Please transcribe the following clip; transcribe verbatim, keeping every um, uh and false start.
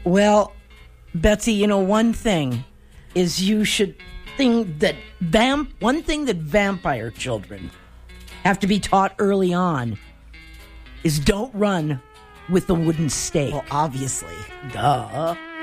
Well, Betsy, you know, one thing is you should think that vamp. One thing that vampire children have to be taught early on is don't run with the wooden stake. Well, obviously. Duh.